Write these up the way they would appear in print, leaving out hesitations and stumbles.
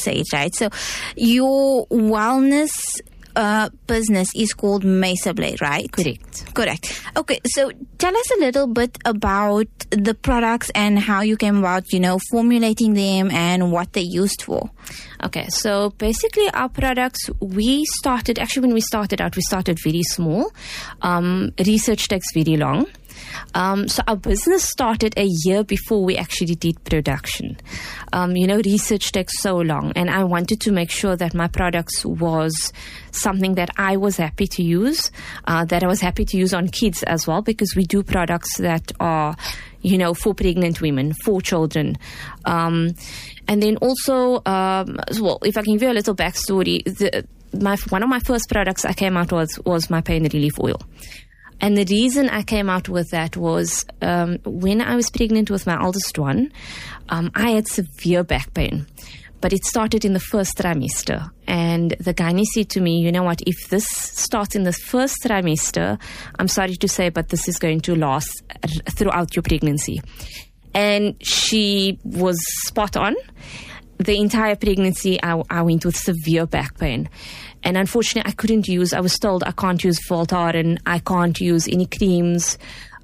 say it right. So your wellness business is called Mesablade, right? Correct. Okay, so tell us a little bit about the products and how you came about, formulating them and what they're used for. Okay, so basically our products, when we started out, we started very small. Research takes very long. So our business started a year before we actually did production. Research takes so long, and I wanted to make sure that my products was something that I was happy to use, that I was happy to use on kids as well, because we do products that are, for pregnant women, for children. And then also, if I can give you a little backstory, one of my first products I came out with was my pain relief oil. And the reason I came out with that was when I was pregnant with my eldest one, I had severe back pain. But it started in the first trimester. And the gynae said to me, you know what, if this starts in the first trimester, I'm sorry to say, but this is going to last throughout your pregnancy. And she was spot on. The entire pregnancy, I went with severe back pain. And unfortunately, I was told I can't use Voltaren, I can't use any creams.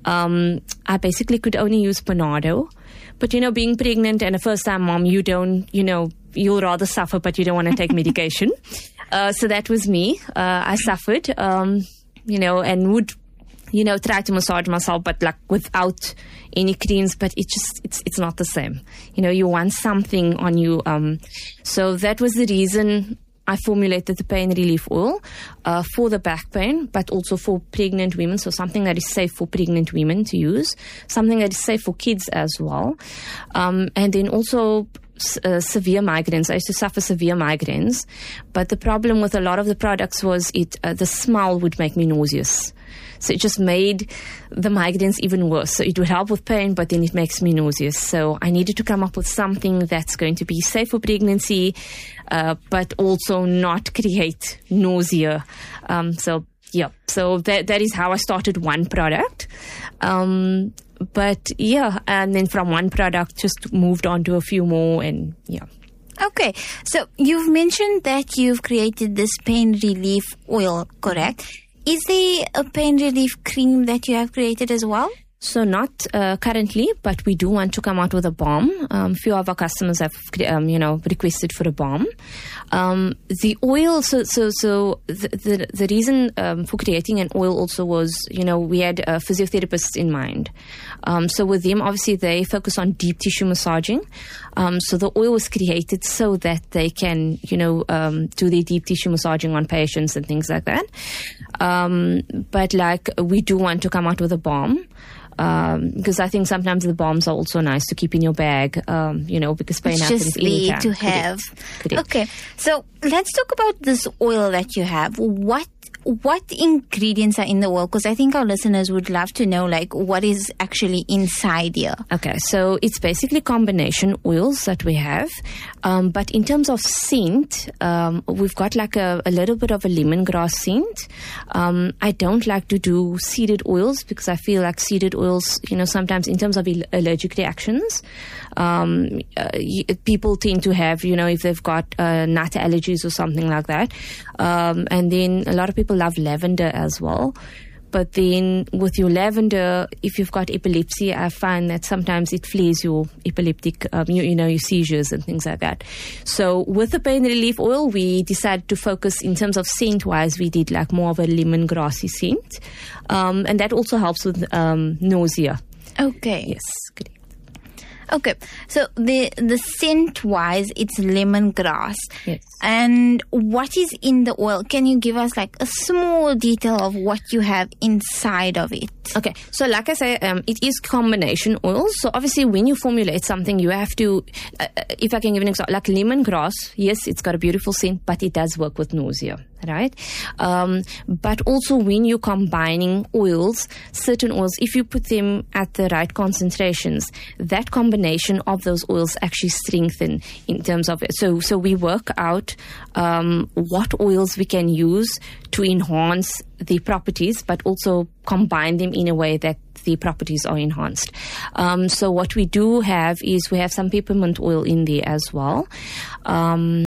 I basically could only use Panado. But, being pregnant and a first-time mom, you'll rather suffer, but you don't want to take medication. So that was me. I suffered, and would, try to massage myself, but like without any creams, but it's not the same. You want something on you. So that was the reason I formulated the pain relief oil for the back pain, but also for pregnant women. So something that is safe for pregnant women to use, something that is safe for kids as well. And then also severe migraines. I used to suffer severe migraines, but the problem with a lot of the products was the smell would make me nauseous. So it just made the migraines even worse. So it would help with pain, but then it makes me nauseous. So I needed to come up with something that's going to be safe for pregnancy, but also not create nausea. So that is how I started one product. But yeah, and then from one product just moved on to a few more, and yeah. Okay, so you've mentioned that you've created this pain relief oil, correct? Is there a pain relief cream that you have created as well? So not currently, but we do want to come out with a balm. Few of our customers have, requested for a balm. The oil, so the reason for creating an oil also was, we had physiotherapists in mind. So with them, obviously, they focus on deep tissue massaging. So the oil was created so that they can, do their deep tissue massaging on patients and things like that. But we do want to come out with a balm. Because I think sometimes the balms are also nice to keep in your bag, because pain happens just anytime. To have. Correct. Okay, so let's talk about this oil that you have. What ingredients are in the oil? Because I think our listeners would love to know, what is actually inside here. Okay, so it's basically combination oils that we have. But in terms of scent, we've got a little bit of a lemongrass scent. I don't like to do seeded oils because I feel like seeded oils, sometimes in terms of allergic reactions, people tend to have, if they've got nut allergies or something like that. And then a lot of people love lavender as well. But then with your lavender, if you've got epilepsy, I find that sometimes it flees your epileptic, your seizures and things like that. So with the pain relief oil, we decided to focus in terms of scent-wise. We did more of a lemongrassy scent. And that also helps with nausea. Okay. Yes, good. Okay, so the scent-wise, it's lemongrass. Yes. And what is in the oil? Can you give us a small detail of what you have inside of it? Okay, so like I say, it is combination oils. So obviously when you formulate something, you have to, if I can give an example, like lemongrass, yes, it's got a beautiful scent, but it does work with nausea, right? But also when you're combining oils, certain oils, if you put them at the right concentrations, that combination of those oils actually strengthen in terms of it. So we work out what oils we can use to enhance the properties, but also combine them in a way that the properties are enhanced. So what we do have is we have some peppermint oil in there as well.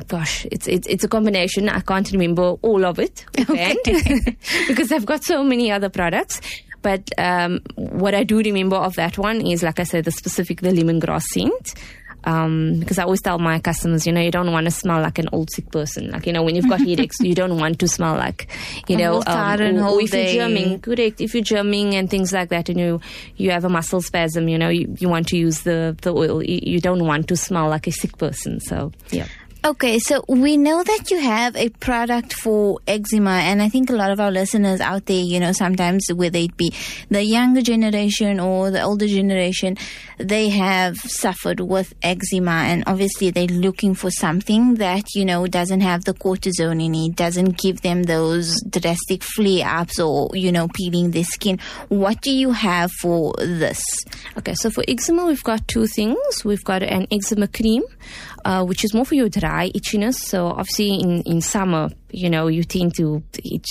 gosh, it's a combination. I can't remember all of it because I've got so many other products. But what I do remember of that one is, like I said, the lemongrass scent. Because I always tell my customers, you don't want to smell like an old sick person. Like, when you've got headaches, you don't want to smell like, or if you're germing, correct, if you're germing and things like that, and you have a muscle spasm, you want to use the oil. You don't want to smell like a sick person. So, yeah. Okay, so we know that you have a product for eczema, and I think a lot of our listeners out there, sometimes whether it be the younger generation or the older generation, they have suffered with eczema, and obviously they're looking for something that, doesn't have the cortisone in it, doesn't give them those drastic flare-ups or, peeling their skin. What do you have for this? Okay, so for eczema, we've got two things. We've got an eczema cream, which is more for your dry itchiness. So obviously in summer, you tend to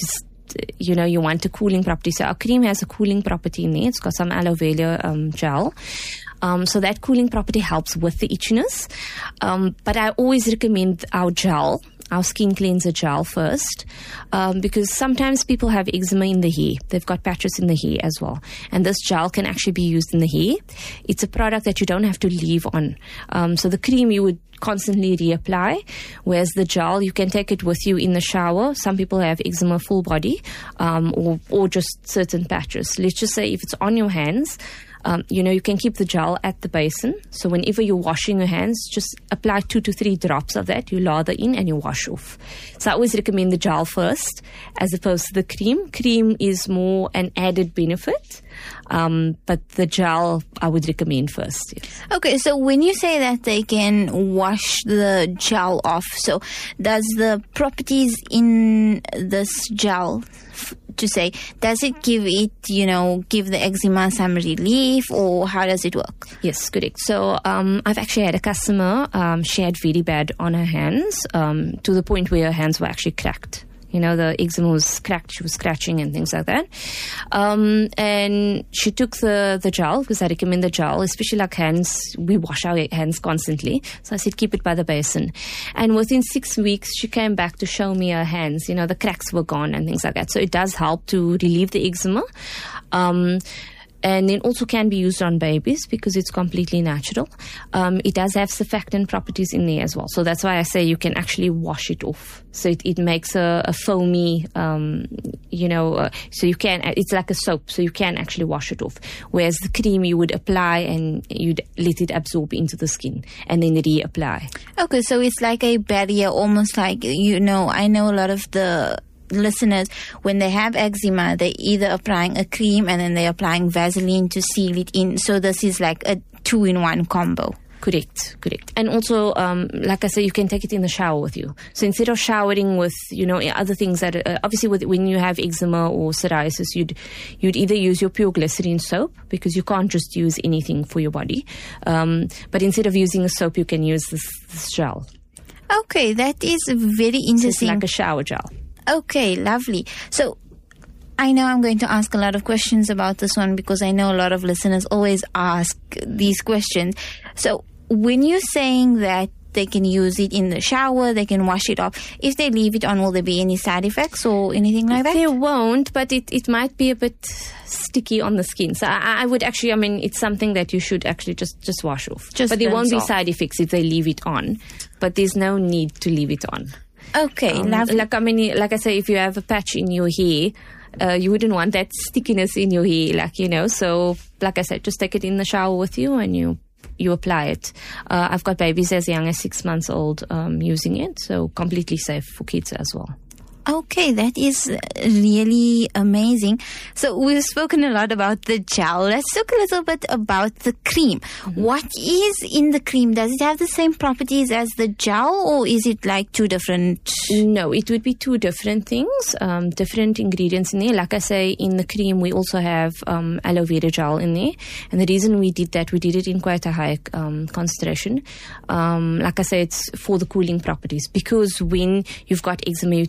you want a cooling property. So our cream has a cooling property in there. It's got some aloe vera gel. So that cooling property helps with the itchiness. But I always recommend our gel, our skin cleanser gel first, because sometimes people have eczema in the hair. They've got patches in the hair as well. And this gel can actually be used in the hair. It's a product that you don't have to leave on. So the cream you would constantly reapply, whereas the gel, you can take it with you in the shower. Some people have eczema full body, or just certain patches. Let's just say if it's on your hands, you can keep the gel at the basin. So whenever you're washing your hands, just apply 2 to 3 drops of that. You lather in and you wash off. So I always recommend the gel first as opposed to the cream. Cream is more an added benefit. But the gel, I would recommend first. Yes. Okay, so when you say that they can wash the gel off, so does the properties in this gel, does it give the eczema some relief, or how does it work? Yes, correct. So I've actually had a customer, she had very bad on her hands, to the point where her hands were actually cracked. The eczema was cracked, she was scratching and things like that. And she took the gel, because I recommend the gel, especially like hands. We wash our hands constantly. So I said, keep it by the basin. And within 6 weeks, she came back to show me her hands. The cracks were gone and things like that. So it does help to relieve the eczema. And it also can be used on babies because it's completely natural. It does have surfactant properties in there as well. So that's why I say you can actually wash it off. So it makes a foamy, so you can, it's like a soap, so you can actually wash it off. Whereas the cream you would apply and you'd let it absorb into the skin and then reapply. Okay, so it's like a barrier, almost like, I know a lot of the listeners, when they have eczema, they're either applying a cream and then they're applying Vaseline to seal it in. So this is like a 2-in-1 combo. Correct. And also, like I said, you can take it in the shower with you. So instead of showering with, other things that, obviously when you have eczema or psoriasis, you'd either use your pure glycerine soap, because you can't just use anything for your body. But instead of using a soap, you can use this gel. Okay, that is very interesting. So it's like a shower gel. Okay, lovely. So I know I'm going to ask a lot of questions about this one, because I know a lot of listeners always ask these questions. So when you're saying that they can use it in the shower, they can wash it off, if they leave it on, will there be any side effects or anything like that? There won't, but it might be a bit sticky on the skin. So I would actually, it's something that you should actually just wash off. But there won't be side effects if they leave it on. But there's no need to leave it on. Okay, lovely. Like I say, if you have a patch in your hair, you wouldn't want that stickiness in your hair, So, like I said, just take it in the shower with you and you apply it. I've got babies as young as 6 months old using it, so completely safe for kids as well. Okay, that is really amazing. So we've spoken a lot about the gel. Let's talk a little bit about the cream. Mm-hmm. What is in the cream? Does it have the same properties as the gel, or is it like two different? No, it would be two different things, different ingredients in there. Like I say, in the cream, we also have aloe vera gel in there. And the reason we did that, we did it in quite a high concentration. Like I say, it's for the cooling properties, because when you've got eczema, you tend to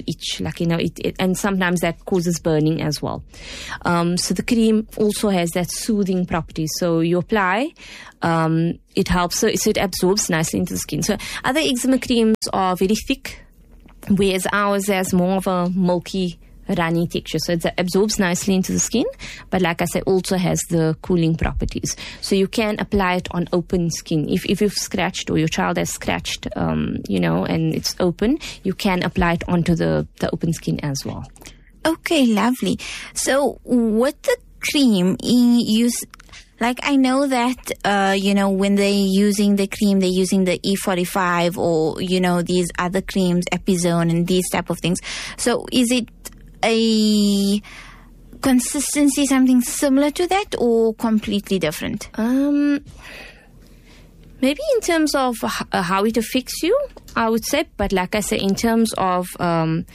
itch, like, and sometimes that causes burning as well. So the cream also has that soothing property. So you apply, it helps, so it absorbs nicely into the skin. So other eczema creams are very thick, whereas ours has more of a milky, runny texture. So it absorbs nicely into the skin, but like I say, also has the cooling properties. So you can apply it on open skin. If you've scratched or your child has scratched, and it's open, you can apply it onto the open skin as well. Okay, lovely. So with the cream, like I know that, when they're using the cream, they're using the E45 or, these other creams, Epizone and these type of things. So is it a consistency, something similar to that, or completely different? Maybe in terms of how it affects you, I would say. But like I say, in terms of the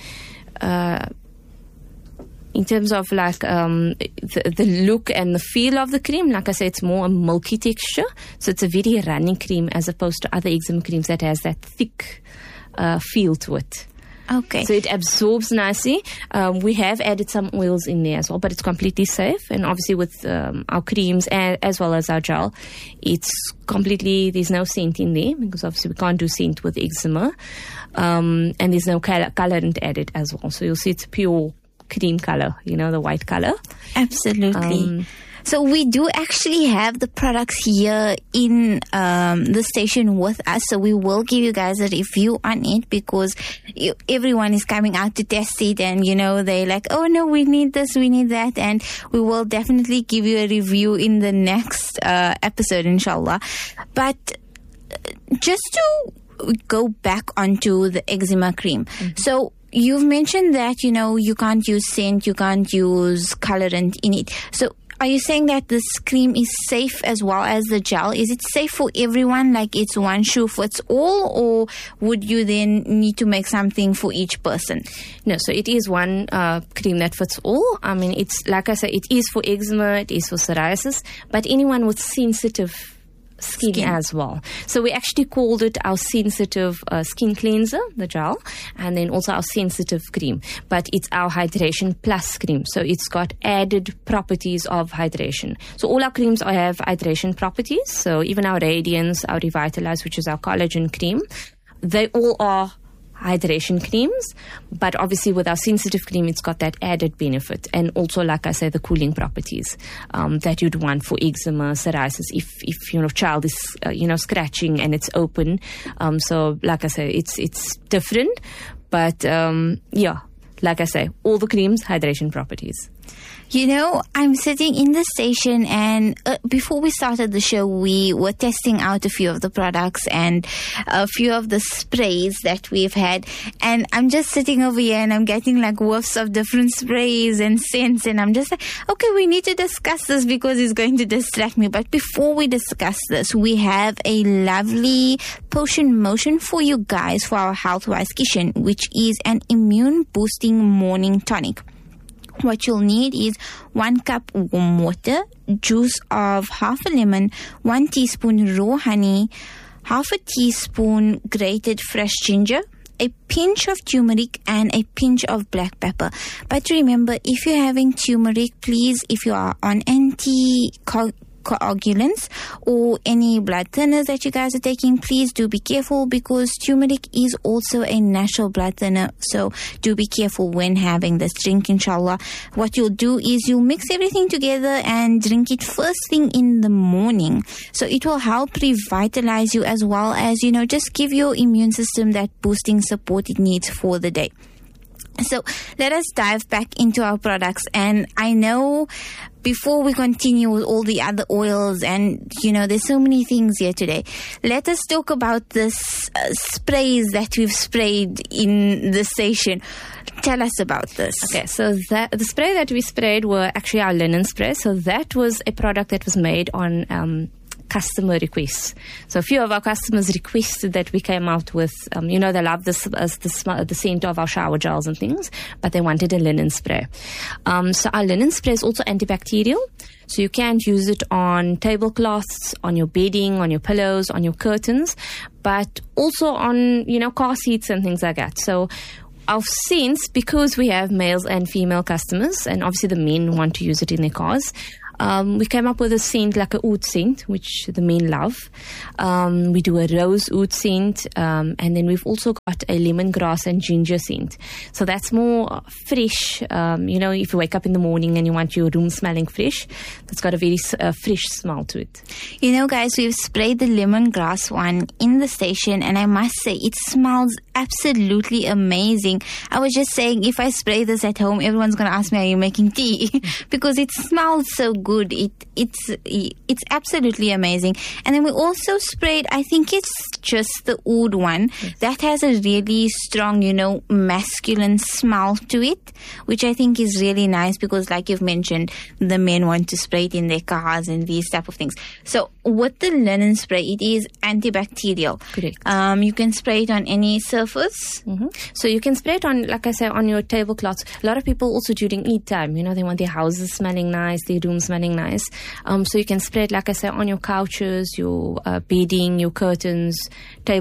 look and the feel of the cream, like I say, it's more a milky texture. So it's a very runny cream as opposed to other eczema creams that has that thick feel to it. Okay. So it absorbs nicely. We have added some oils in there as well, but it's completely safe. And obviously with our creams as well as our gel, it's completely, there's no scent in there because obviously we can't do scent with eczema. And there's no colorant added as well. So you'll see it's pure cream color, the white color. Absolutely. So we do actually have the products here in the station with us. So we will give you guys a review on it because everyone is coming out to test it and, they're like, oh no, we need this, we need that. And we will definitely give you a review in the next episode, inshallah. But just to go back onto the eczema cream. Mm-hmm. So you've mentioned that, you can't use scent, you can't use colorant in it. So are you saying that this cream is safe as well as the gel? Is it safe for everyone, like it's one shoe fits all, or would you then need to make something for each person? No, so it is one cream that fits all. I mean, it's like I said, it is for eczema, it is for psoriasis, but anyone with sensitive skin as well. So we actually called it our sensitive skin cleanser, the gel, and then also our sensitive cream. But it's our hydration plus cream. So it's got added properties of hydration. So all our creams have hydration properties. So even our Radiance, our Revitalize, which is our collagen cream, they all are hydration creams, but obviously with our sensitive cream, it's got that added benefit, and also, like I say, the cooling properties that you'd want for eczema, psoriasis, if your child is scratching and it's open. So like I say, it's different, but like I say, all the creams, hydration properties. I'm sitting in the station and before we started the show, we were testing out a few of the products and a few of the sprays that we've had. And I'm just sitting over here and I'm getting like whiffs of different sprays and scents. And I'm just like, okay, we need to discuss this because it's going to distract me. But before we discuss this, we have a lovely potion motion for you guys for our Healthwise Kitchen, which is an immune boosting morning tonic. What you'll need is 1 cup warm water, juice of half a lemon, 1 teaspoon raw honey, half a teaspoon grated fresh ginger, a pinch of turmeric, and a pinch of black pepper. But remember, if you're having turmeric, please, if you are on anticoagulants or any blood thinners that you guys are taking, please do be careful because turmeric is also a natural blood thinner. So do be careful when having this drink, inshallah. What you'll do is you'll mix everything together and drink it first thing in the morning. So it will help revitalize you as well as, just give your immune system that boosting support it needs for the day. So let us dive back into our products. And I know before we continue with all the other oils and, there's so many things here today. Let us talk about this sprays that we've sprayed in the station. Tell us about this. Okay, so the spray that we sprayed were actually our linen spray. So that was a product that was made on customer requests. So a few of our customers requested that we came out with, they love this as the scent of our shower gels and things, but they wanted a linen spray. So our linen spray is also antibacterial. So you can use it on tablecloths, on your bedding, on your pillows, on your curtains, but also on, car seats and things like that. So our scents, because we have males and female customers, and obviously the men want to use it in their cars, we came up with a scent like a oud scent, which the men love. We do a rose oud scent, and then we've also got a lemongrass and ginger scent. So that's more fresh. If you wake up in the morning and you want your room smelling fresh, that's got a very fresh smell to it. Guys, we've sprayed the lemongrass one in the station, and I must say it smells absolutely amazing. I was just saying, if I spray this at home, everyone's going to ask me, are you making tea? Because it smells so good. It's absolutely amazing. And then we also sprayed, I think it's just the oud one, that has a really strong, masculine smell to it, which I think is really nice because, like you've mentioned, the men want to spray it in their cars and these type of things. So with the linen spray, it is antibacterial. Correct. You can spray it on any surface. Mm-hmm. So you can spray it on, like I say, on your tablecloths. A lot of people also during Eid time, they want their houses smelling nice, their rooms smelling nice. So you can spray it, like I say, on your couches, your bedding, your curtains, table